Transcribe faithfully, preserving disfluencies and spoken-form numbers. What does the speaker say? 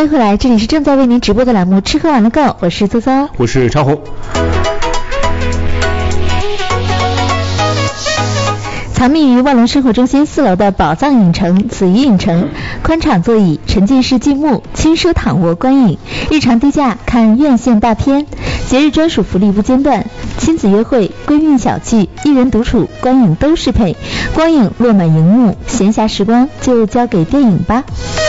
迎回来，这里是正在为您直播的栏目吃喝玩乐购，我是邹邹， 我是超红。 藏匿于万隆生活中心四楼的宝藏影城紫怡影城，宽敞座椅，沉浸式静目，轻舒躺卧观影，日常低价看院线大片，节日专属福利不间断，亲子约会、闺蜜小聚、一人独处，观影都适配，光影落满荧幕，闲暇时光就交给电影吧。